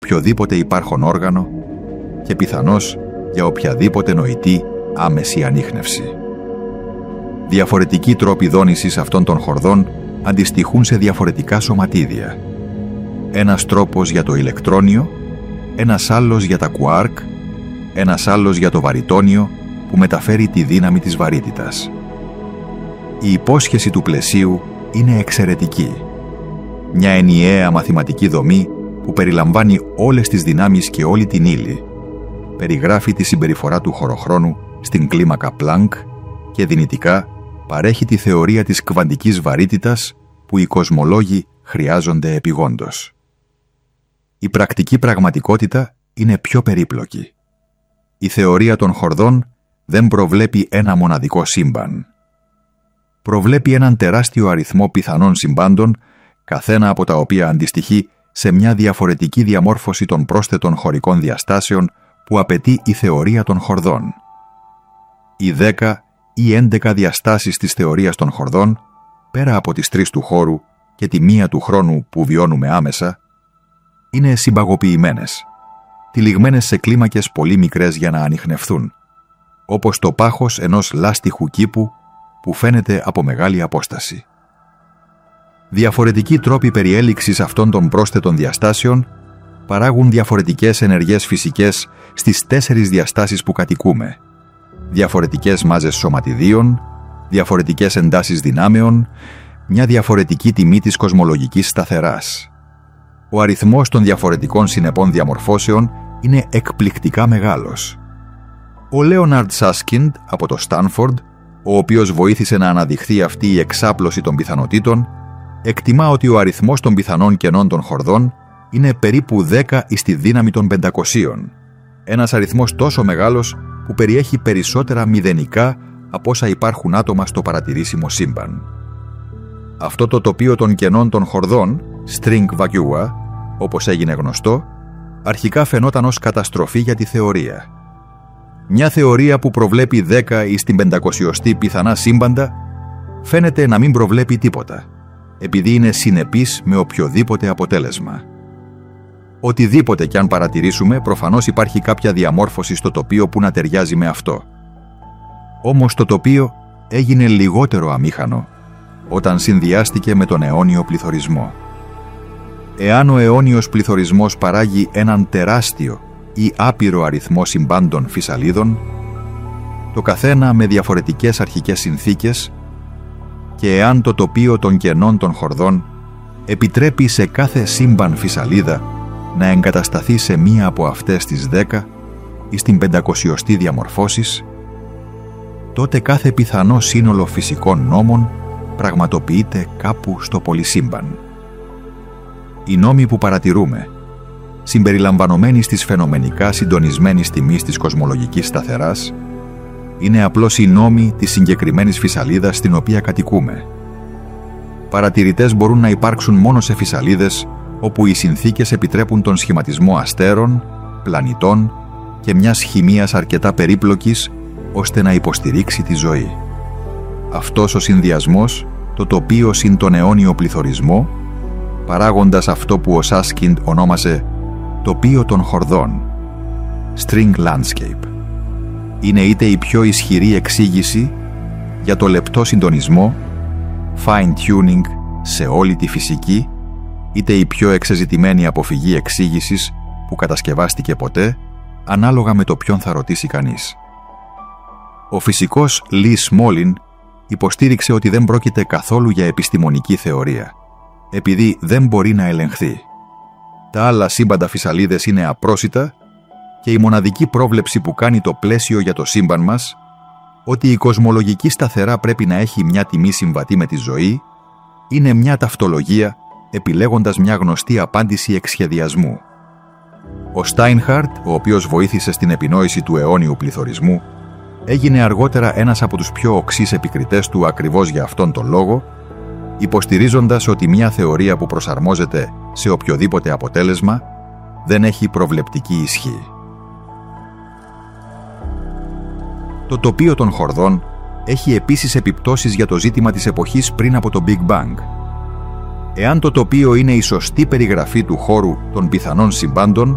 οποιοδήποτε υπάρχον όργανο και πιθανώς για οποιαδήποτε νοητή άμεση ανίχνευση. Διαφορετικοί τρόποι δόνησης αυτών των χορδών αντιστοιχούν σε διαφορετικά σωματίδια. Ένας τρόπος για το ηλεκτρόνιο, ένας άλλος για τα κουάρκ, ένας άλλος για το βαριτόνιο που μεταφέρει τη δύναμη της βαρύτητας. Η υπόσχεση του πλαισίου είναι εξαιρετική. Μια ενιαία μαθηματική δομή που περιλαμβάνει όλες τις δυνάμεις και όλη την ύλη. Περιγράφει τη συμπεριφορά του χωροχρόνου στην κλίμακα Πλάνκ και δυνητικά παρέχει τη θεωρία της κβαντικής βαρύτητας που οι κοσμολόγοι χρειάζονται επειγόντως. Η πρακτική πραγματικότητα είναι πιο περίπλοκη. Η θεωρία των χορδών δεν προβλέπει ένα μοναδικό σύμπαν. Προβλέπει έναν τεράστιο αριθμό πιθανών συμπάντων, καθένα από τα οποία αντιστοιχεί σε μια διαφορετική διαμόρφωση των πρόσθετων χωρικών διαστάσεων που απαιτεί η θεωρία των χορδών. Οι 10 ή 11 διαστάσεις της θεωρίας των χορδών, πέρα από τις 3 του χώρου και τη μία του χρόνου που βιώνουμε άμεσα, είναι συμπαγοποιημένες, τυλιγμένες σε κλίμακες πολύ μικρές για να ανιχνευθούν, όπως το πάχος ενός λάστιχου κήπου που φαίνεται από μεγάλη απόσταση. Διαφορετικοί τρόποι περιέλιξης αυτών των πρόσθετων διαστάσεων παράγουν διαφορετικές ενεργές φυσικές στις 4 διαστάσεις που κατοικούμε, διαφορετικές μάζες σωματιδίων, διαφορετικές εντάσεις δυνάμεων, μια διαφορετική τιμή της κοσμολογικής σταθεράς. Ο αριθμός των διαφορετικών συνεπών διαμορφώσεων είναι εκπληκτικά μεγάλος. Ο Λέοναρντ Σάσκιντ από το Στάνφορντ, ο οποίος βοήθησε να αναδειχθεί αυτή η εξάπλωση των πιθανοτήτων, εκτιμά ότι ο αριθμός των πιθανών κενών των χορδών είναι περίπου 10 εις τη δύναμη των 500, ένας αριθμός τόσο μεγάλος που περιέχει περισσότερα μηδενικά από όσα υπάρχουν άτομα στο παρατηρήσιμο σύμπαν. Αυτό το τοπίο των κενών των χορδών, string vacuum, όπως έγινε γνωστό, αρχικά φαινόταν ως καταστροφή για τη θεωρία. Μια θεωρία που προβλέπει 10 εις την 500η πιθανά σύμπαντα φαίνεται να μην προβλέπει τίποτα, επειδή είναι συνεπής με οποιοδήποτε αποτέλεσμα. Οτιδήποτε κι αν παρατηρήσουμε, προφανώς υπάρχει κάποια διαμόρφωση στο τοπίο που να ταιριάζει με αυτό. Όμως το τοπίο έγινε λιγότερο αμήχανο όταν συνδυάστηκε με τον αιώνιο πληθωρισμό. Εάν ο αιώνιος πληθωρισμός παράγει έναν τεράστιο ή άπειρο αριθμό συμπάντων φυσαλίδων, το καθένα με διαφορετικές αρχικές συνθήκες, και εάν το τοπίο των κενών των χορδών επιτρέπει σε κάθε σύμπαν φυσαλίδα να εγκατασταθεί σε μία από αυτές τις 10 ή στην 500η διαμορφώσεις, τότε κάθε πιθανό σύνολο φυσικών νόμων πραγματοποιείται κάπου στο πολυσύμπαν. Οι νόμοι που παρατηρούμε, συμπεριλαμβανομένοι στις φαινομενικά συντονισμένης τιμής της κοσμολογικής σταθεράς, είναι απλώς οι νόμοι της συγκεκριμένης φυσαλίδας στην οποία κατοικούμε. Παρατηρητές μπορούν να υπάρξουν μόνο σε φυσαλίδες όπου οι συνθήκες επιτρέπουν τον σχηματισμό αστέρων, πλανητών και μιας χημείας αρκετά περίπλοκης ώστε να υποστηρίξει τη ζωή. Αυτός ο συνδυασμός, το τοπίο συν τον αιώνιο πληθωρισμό, παράγοντας αυτό που ο Σάσκιντ ονόμασε τοπίο των χορδών, string landscape, είναι είτε η πιο ισχυρή εξήγηση για το λεπτό συντονισμό, fine tuning σε όλη τη φυσική, είτε η πιο εξεζητημένη αποφυγή εξήγησης που κατασκευάστηκε ποτέ, ανάλογα με το ποιον θα ρωτήσει κανείς. Ο φυσικός Λι Σμόλιν υποστήριξε ότι δεν πρόκειται καθόλου για επιστημονική θεωρία, επειδή δεν μπορεί να ελεγχθεί. Τα άλλα σύμπαντα φυσαλίδες είναι απρόσιτα και η μοναδική πρόβλεψη που κάνει το πλαίσιο για το σύμπαν μας, ότι η κοσμολογική σταθερά πρέπει να έχει μια τιμή συμβατή με τη ζωή, είναι μια ταυτολογία επιλέγοντας μια γνωστή απάντηση εξσχεδιασμού. Ο Στάινχαρτ, ο οποίος βοήθησε στην επινόηση του αιώνιου πληθωρισμού, έγινε αργότερα ένας από τους πιο οξύς επικριτές του ακριβώς για αυτόν τον λόγο, υποστηρίζοντας ότι μια θεωρία που προσαρμόζεται σε οποιοδήποτε αποτέλεσμα δεν έχει προβλεπτική ισχύ. Το τοπίο των χορδών έχει επίσης επιπτώσεις για το ζήτημα της εποχής πριν από το Big Bang. Εάν το τοπίο είναι η σωστή περιγραφή του χώρου των πιθανών συμπάντων,